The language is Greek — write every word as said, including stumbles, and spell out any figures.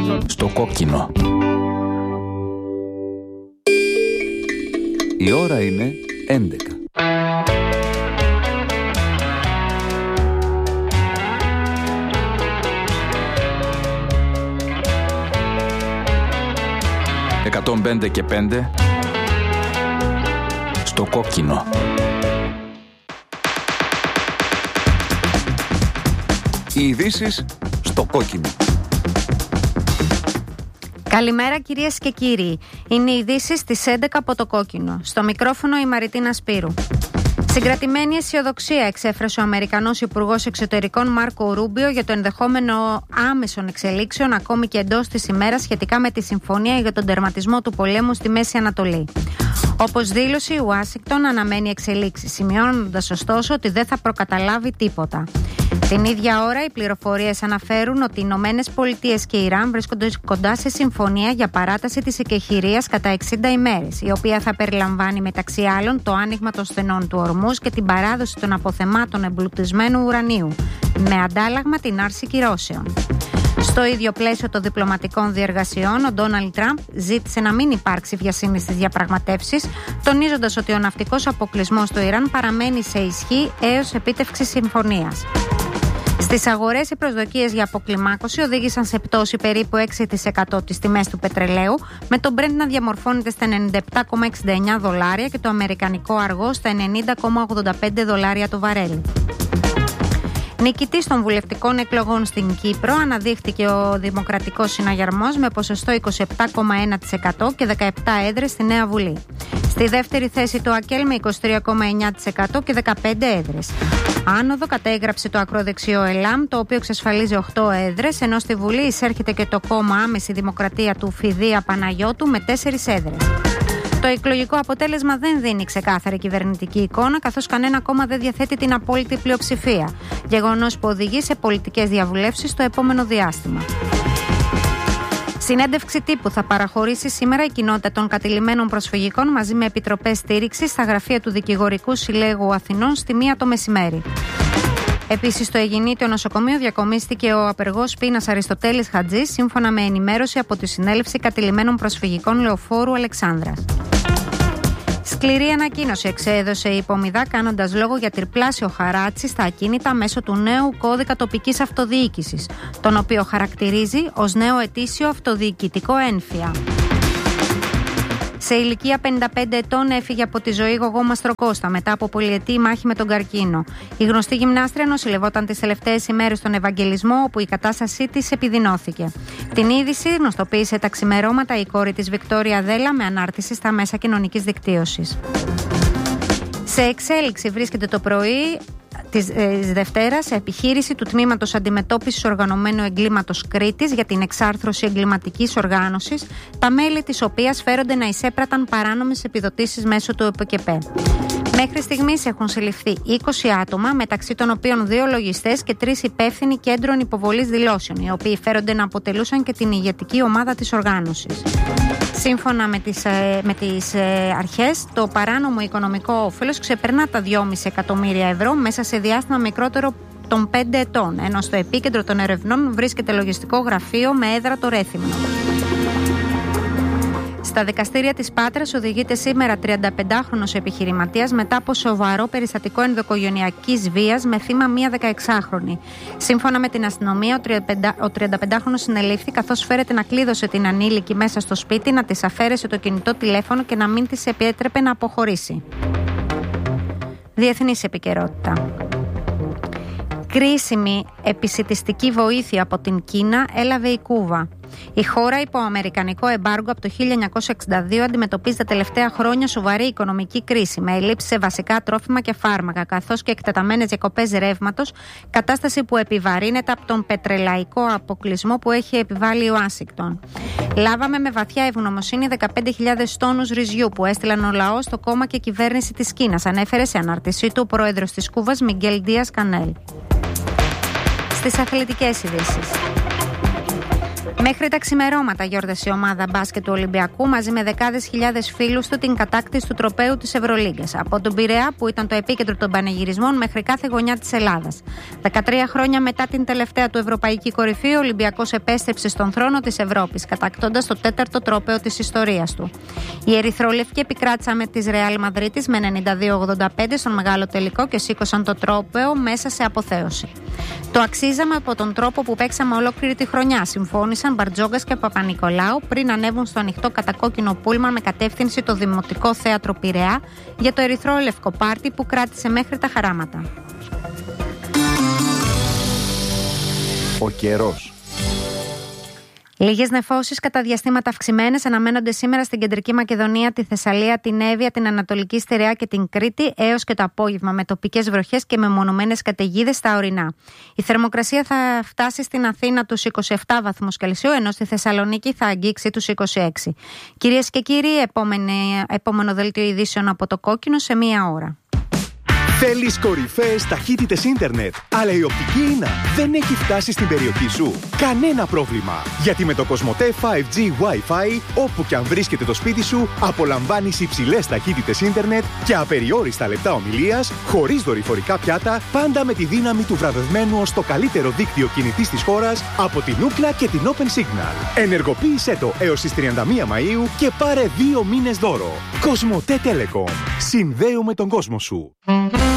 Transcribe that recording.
Στο κόκκινο. Η ώρα είναι έντεκα. εκατόν πέντε και πέντε στο κόκκινο. Οι ειδήσεις στο κόκκινο. Καλημέρα κυρίες και κύριοι. Είναι οι ειδήσεις στις έντεκα από το κόκκινο. Στο μικρόφωνο η Μαριτίνα Σπύρου. Συγκρατημένη αισιοδοξία εξέφρασε ο Αμερικανός Υπουργός Εξωτερικών Μάρκο Ρούμπιο για το ενδεχόμενο άμεσων εξελίξεων ακόμη και εντός της ημέρας σχετικά με τη συμφωνία για τον τερματισμό του πολέμου στη Μέση Ανατολή. Όπως δήλωσε, η Ουάσιγκτον αναμένει εξελίξεις, σημειώνοντας ωστόσο ότι δεν θα προκαταλάβει τίποτα. Την ίδια ώρα, οι πληροφορίες αναφέρουν ότι οι Ηνωμένες Πολιτείες και η Ιράν βρίσκονται κοντά σε συμφωνία για παράταση της εκεχηρίας κατά εξήντα ημέρες, η οποία θα περιλαμβάνει μεταξύ άλλων το άνοιγμα των στενών του Ορμούζ και την παράδοση των αποθεμάτων εμπλουτισμένου ουρανίου, με αντάλλαγμα την άρση κυρώσεων. Στο ίδιο πλαίσιο των διπλωματικών διεργασιών, ο Ντόναλντ Τραμπ ζήτησε να μην υπάρξει βιασύνη στις διαπραγματεύσεις, τονίζοντας ότι ο ναυτικός αποκλεισμός του Ιράν παραμένει σε ισχύ έως επίτευξη συμφωνίας. Στις αγορές, οι προσδοκίες για αποκλιμάκωση οδήγησαν σε πτώση περίπου έξι τοις εκατό τις τιμές του πετρελαίου, με το Brent να διαμορφώνεται στα ενενήντα επτά κόμμα εξήντα εννιά δολάρια και το αμερικανικό αργό στα ενενήντα κόμμα ογδόντα πέντε δολάρια το βαρέλι. Νικητής των βουλευτικών εκλογών στην Κύπρο αναδείχθηκε ο Δημοκρατικός Συναγερμός με ποσοστό είκοσι επτά κόμμα ένα τοις εκατό και δεκαεπτά έδρες στη Νέα Βουλή. Στη δεύτερη θέση το ΑΚΕΛ με είκοσι τρία κόμμα εννιά τοις εκατό και δεκαπέντε έδρες. Άνοδο κατέγραψε το ακροδεξιό ΕΛΑΜ, το οποίο εξασφαλίζει οκτώ έδρες, ενώ στη Βουλή εισέρχεται και το κόμμα Άμεση Δημοκρατία του Φιδία Παναγιώτου με τέσσερις έδρες. Το εκλογικό αποτέλεσμα δεν δίνει ξεκάθαρη κυβερνητική εικόνα, καθώς κανένα κόμμα δεν διαθέτει την απόλυτη πλειοψηφία. Γεγονός που οδηγεί σε πολιτικές διαβουλεύσεις στο επόμενο διάστημα. Συνέντευξη τύπου θα παραχωρήσει σήμερα η κοινότητα των κατηλημμένων προσφυγικών μαζί με επιτροπές στήριξης στα γραφεία του Δικηγορικού Συλλόγου Αθηνών στη μία το μεσημέρι. Επίσης, στο Αιγινήτιο νοσοκομείο διακομίστηκε ο απεργός πείνας Αριστοτέλης Χατζής, σύμφωνα με ενημέρωση από τη Συνέλευση Κατηλημμένων Προσφυγικών Λεωφόρου Αλεξάνδρας. Σκληρή ανακοίνωση εξέδωσε η Υπομηδά, κάνοντας λόγο για τριπλάσιο χαράτσι στα ακίνητα μέσω του νέου κώδικα τοπικής αυτοδιοίκησης, τον οποίο χαρακτηρίζει ως νέο ετήσιο αυτοδιοικητικό ένφια. Σε ηλικία πενήντα πέντε ετών έφυγε από τη ζωή Γογό Μαστροκώστα μετά από πολυετή μάχη με τον καρκίνο. Η γνωστή γυμνάστρια νοσηλευόταν τις τελευταίες ημέρες στον Ευαγγελισμό, όπου η κατάστασή της επιδεινώθηκε. Την είδηση γνωστοποίησε τα ξημερώματα η κόρη της Βικτόρια Δέλα με ανάρτηση στα μέσα κοινωνικής δικτύωσης. Σε εξέλιξη βρίσκεται το πρωί της ε, Δευτέρας επιχείρηση του Τμήματος Αντιμετώπισης Οργανωμένου Εγκλήματος Κρήτης για την εξάρθρωση εγκληματικής οργάνωσης, τα μέλη της οποίας φέρονται να εισέπραταν παράνομες επιδοτήσεις μέσω του ΕΠΚΕΠΕ. Μέχρι στιγμής έχουν συλληφθεί είκοσι άτομα, μεταξύ των οποίων δύο λογιστές και τρεις υπεύθυνοι κέντρων υποβολής δηλώσεων, οι οποίοι φέρονται να αποτελούσαν και την ηγετική ομάδα της οργάνωσης. Σύμφωνα με τις, με τις αρχές, το παράνομο οικονομικό όφελος ξεπερνά τα δυόμισι εκατομμύρια ευρώ μέσα σε διάστημα μικρότερο των πέντε ετών, ενώ στο επίκεντρο των ερευνών βρίσκεται λογιστικό γραφείο με έδρα το Ρέθυμνο. Στα δικαστήρια της Πάτρας οδηγείται σήμερα τριανταπεντάχρονος επιχειρηματίας μετά από σοβαρό περιστατικό ενδοοικογενειακής βίας με θύμα μία δεκαεξάχρονη. Σύμφωνα με την αστυνομία, ο τριανταπεντάχρονος συνελήφθη καθώς φέρεται να κλείδωσε την ανήλικη μέσα στο σπίτι, να της αφαίρεσε το κινητό τηλέφωνο και να μην της επέτρεπε να αποχωρήσει. Διεθνής επικαιρότητα. Κρίσιμη επισιτιστική βοήθεια από την Κίνα έλαβε η Κούβα. Η χώρα υπό αμερικανικό εμπάργκο από το χίλια εννιακόσια εξήντα δύο αντιμετωπίζει τα τελευταία χρόνια σοβαρή οικονομική κρίση με ελλείψεις σε βασικά τρόφιμα και φάρμακα, καθώς και εκτεταμένες διακοπές ρεύματος, κατάσταση που επιβαρύνεται από τον πετρελαϊκό αποκλεισμό που έχει επιβάλει η Ουάσιγκτον. Λάβαμε με βαθιά ευγνωμοσύνη δεκαπέντε χιλιάδες τόνους ρυζιού που έστειλαν ο λαός, το κόμμα και η κυβέρνηση της Κίνας, ανέφερε σε ανάρτησή του ο πρόεδρος της Κούβας Μιγγέλ Ντίας Κανέλ. Στις αθλητικές ειδήσεις. Μέχρι τα ξημερώματα γιόρτασε η ομάδα μπάσκετ του Ολυμπιακού μαζί με δεκάδες χιλιάδες φίλους του την κατάκτηση του τροπαίου της Ευρωλίγκας. Από τον Πειραιά, που ήταν το επίκεντρο των πανηγυρισμών, μέχρι κάθε γωνιά της Ελλάδας. δεκατρία χρόνια μετά την τελευταία του ευρωπαϊκή κορυφή, ο Ολυμπιακός επέστρεψε στον θρόνο της Ευρώπης, κατακτώντας το τέταρτο τρόπαιο της ιστορίας του. Οι ερυθρόλευκοι επικράτησαν με της Ρεάλ Μαδρίτης με ενενήντα δύο ογδόντα πέντε στον μεγάλο τελικό και σήκωσαν το τρόπαιο μέσα σε αποθέωση. Το αξίζαμε από τον τρόπο που παίξαμε ολόκληρη τη χρονιά, συμφώνησαν Μπαρτζόγκας και Παπα-Νικολάου πριν ανέβουν στο ανοιχτό κατακόκκινο πούλμα με κατεύθυνση το Δημοτικό Θέατρο Πειραιά για το ερυθρόλευκο πάρτι που κράτησε μέχρι τα χαράματα. Ο καιρός. Λίγες νεφώσεις κατά διαστήματα αυξημένες αναμένονται σήμερα στην Κεντρική Μακεδονία, τη Θεσσαλία, την Εύβοια, την Ανατολική Στερεά και την Κρήτη έως και το απόγευμα, με τοπικές βροχές και μεμονωμένες καταιγίδες στα ορεινά. Η θερμοκρασία θα φτάσει στην Αθήνα τους είκοσι επτά βαθμούς Κελσίου, ενώ στη Θεσσαλονίκη θα αγγίξει τους είκοσι έξι. Κυρίες και κύριοι, επόμενη, επόμενο δελτίο ειδήσεων από το Κόκκινο σε μία ώρα. Θέλεις κορυφαίες ταχύτητες ίντερνετ, αλλά η οπτική ίνα δεν έχει φτάσει στην περιοχή σου? Κανένα πρόβλημα, γιατί με το Κοσμοτέ φάιβ τζι Wi-Fi, όπου και αν βρίσκεται το σπίτι σου, απολαμβάνεις υψηλές ταχύτητες ίντερνετ και απεριόριστα λεπτά ομιλίας, χωρίς δορυφορικά πιάτα, πάντα με τη δύναμη του βραβευμένου ως το καλύτερο δίκτυο κινητής της χώρας από την Ookla και την Open Signal. Ενεργοποίησέ το έως τις τριάντα μία Μαΐου και πάρε δύο μήνες δώρο. Κοσμοτέ Telecom. Συνδέουμε τον κόσμο σου.